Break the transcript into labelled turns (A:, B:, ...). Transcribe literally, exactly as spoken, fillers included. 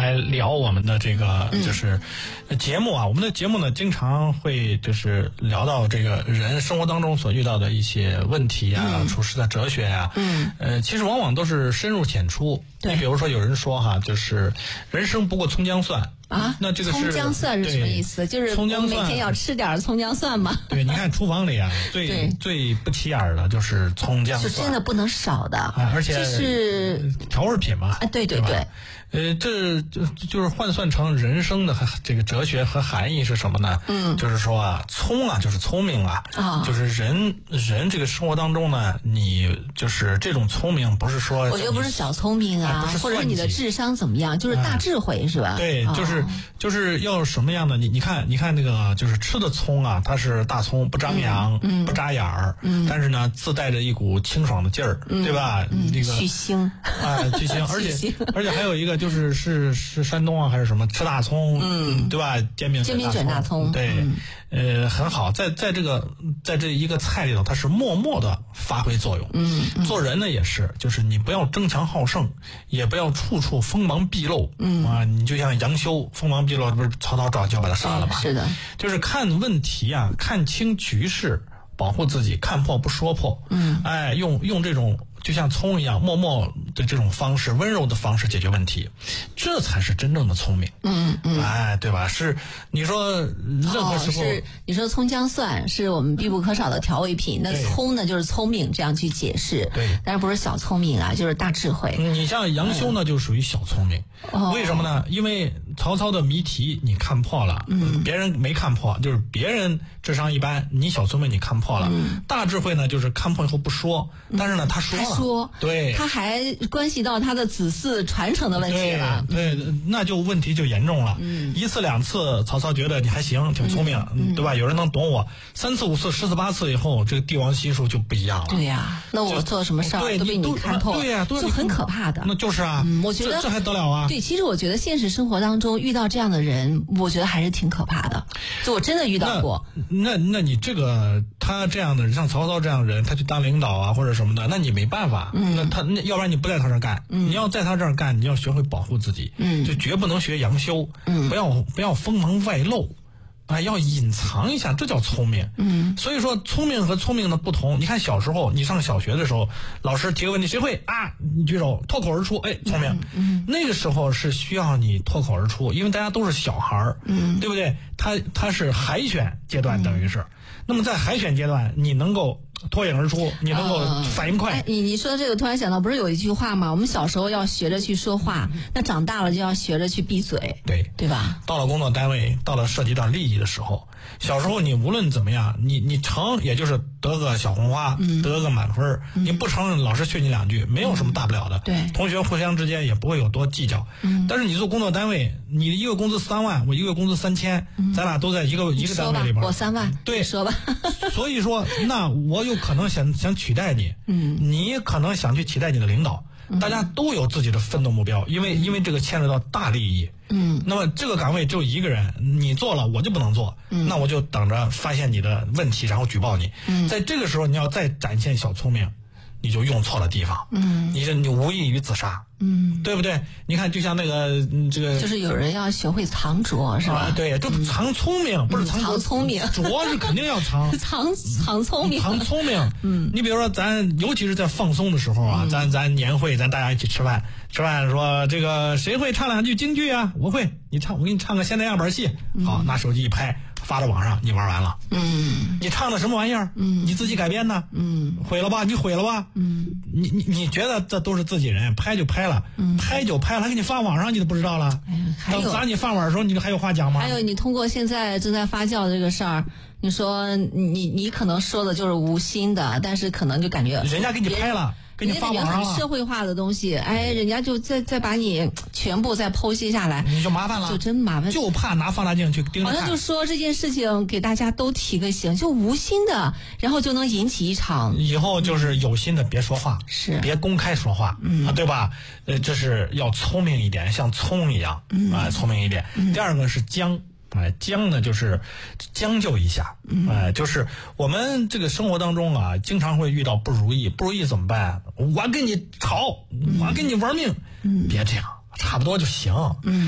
A: 来聊我们的这个就是节目啊。我们的节目呢，经常会就是聊到这个人生活当中所遇到的一些问题啊，嗯、处事的哲学呀、啊，嗯，呃，其实往往都是深入浅出。你比如说，有人说哈，就是人生不过葱姜蒜。
B: 啊，
A: 那这个是
B: 葱姜蒜是什么意思？就是
A: 葱姜蒜
B: 每天要吃点葱姜蒜吗？
A: 对，你看厨房里啊，最最不起眼的就是葱姜蒜，
B: 是真的不能少的，
A: 啊、而且
B: 就是
A: 调味品嘛。
B: 啊，对对对。
A: 呃，这就就是换算成人生的这个哲学和含义是什么呢？嗯，就是说啊，聪啊就是聪明啊，啊就是人人这个生活当中呢，你就是这种聪明，不是说
B: 我觉得不是小聪明啊，
A: 啊
B: 或者是你的智商怎么样，就是大智慧、啊、是吧？
A: 对，就是、哦、就是要什么样的？你你看你看那个就是吃的葱啊，它是大葱，不张扬，嗯，不扎眼儿，嗯，但是呢，自带着一股清爽的劲儿，嗯、对吧？
B: 嗯、
A: 那个
B: 去腥
A: 啊，去腥，而且而且还有一个。就是是是山东啊还是什么吃大葱，嗯，对吧？煎饼
B: 煎饼卷大葱，
A: 对，嗯、呃，很好，在在这个在这一个菜里头，它是默默的发挥作用。嗯，嗯做人呢也是，就是你不要争强好胜，也不要处处锋芒毕露。嗯啊，你就像杨修锋芒毕露，不是曹操早就把他杀了吗？
B: 是的，
A: 就是看问题啊，看清局势，保护自己，看破不说破。嗯，哎，用用这种。就像葱一样，默默的这种方式，温柔的方式解决问题，这才是真正的聪明。嗯嗯，哎，对吧？是你说任何时候，
B: 哦、是你说葱姜蒜是我们必不可少的调味品，那葱呢就是聪明，这样去解释。
A: 对，
B: 但是不是小聪明啊，就是大智慧。
A: 你像杨修呢，嗯、就属于小聪明。哦、为什么呢？因为曹操的谜题你看破了，嗯，别人没看破，就是别人智商一般，你小聪明你看破了。嗯、大智慧呢，就是看破以后不说，但是呢，他说了。
B: 他说，
A: 对，
B: 他还关系到他的子嗣传承的问题了。
A: 对，对那就问题就严重了。嗯，一次两次，曹操觉得你还行，挺聪明，嗯、对吧？有人能懂我。三次五次十次八次以后，这个帝王心术就不一样了。
B: 对呀、啊，那我做什么事儿都被你看透，
A: 对呀、啊，
B: 就很可怕的。
A: 那就是啊，
B: 嗯、我觉得
A: 这, 这还得了啊？
B: 对，其实我觉得现实生活当中遇到这样的人，我觉得还是挺可怕的。就我真的遇到过。
A: 那 那, 那你这个他这样的人，像曹操这样的人，他去当领导啊或者什么的，那你没办法。嗯，那他要不然你不在他这儿干，嗯、你要在他这儿干，你要学会保护自己，嗯，就绝不能学杨修，嗯，不要不要锋芒外露，啊，要隐藏一下，这叫聪明，嗯，所以说聪明和聪明的不同。你看小时候，你上小学的时候，老师提个问题，谁会啊？你举手，脱口而出，哎，聪明，嗯，那个时候是需要你脱口而出，因为大家都是小孩儿，嗯，对不对？他他是海选阶段，等于是，嗯、那么在海选阶段，你能够脱颖而出，你能够反应快。
B: 呃哎、你你说这个，突然想到，不是有一句话吗？我们小时候要学着去说话，那长大了就要学着去闭嘴，
A: 对
B: 对吧？
A: 到了工作单位，到了涉及到利益的时候，小时候你无论怎么样，你你成也就是得个小红花，嗯、得个满分，嗯、你不成老师训你两句，没有什么大不了的。
B: 对，
A: 同学互相之间也不会有多计较。嗯，但是你做工作单位，你一个工资三万，我一个工资三千，嗯、咱俩都在一个一个单位里边，
B: 我三万，
A: 对，
B: 说吧。
A: 所以说，那我有可能想想取代你，嗯，你可能想去取代你的领导，嗯、大家都有自己的奋斗目标，因为因为这个牵扯到大利益，嗯，那么这个岗位只有一个人，你做了我就不能做，嗯，那我就等着发现你的问题，然后举报你，嗯，在这个时候你要再展现小聪明，你就用错了地方，嗯，你这你无异于自杀。嗯，对不对？你看，就像那个、嗯、这个，
B: 就是有人要学会藏拙，是吧？
A: 啊、对，就藏聪明，嗯、不是藏
B: 藏聪明，
A: 拙是肯定要藏，
B: 藏藏聪明，
A: 藏聪明。嗯，你比如说咱，尤其是在放松的时候啊，嗯、咱咱年会，咱大家一起吃饭，吃饭说这个谁会唱两句京剧啊？我会，你唱，我给你唱个现代样板戏。嗯、好，拿手机一拍。发到网上，你玩完了。嗯，你唱的什么玩意儿？嗯，你自己改编的。嗯，毁了吧？你毁了吧？嗯，你你你觉得这都是自己人，拍就拍了，嗯、拍就拍了，还给你发网上，你都不知道了。哎、等咱你放网的时候，你还有话讲吗？
B: 还有，你通过现在正在发酵的这个事儿，你说你你可能说的就是无心的，但是可能就感觉
A: 人家给你拍了。给你发网上
B: 了，社会化的东西，哎，人家就再再把你全部再剖析下来，
A: 你就麻烦了，
B: 就真麻烦，
A: 就怕拿放大镜去盯着看。
B: 好像就说这件事情给大家都提个醒，就无心的，然后就能引起一场。
A: 以后就是有心的别说话，
B: 是
A: 别公开说话，嗯啊，对吧？呃，这是要聪明一点，像葱一样，嗯啊，聪明一点。嗯、第二个是将。哎，将呢就是将就一下，哎，就是我们这个生活当中啊，经常会遇到不如意，不如意怎么办？我跟你吵，我跟你玩命，别这样，差不多就行。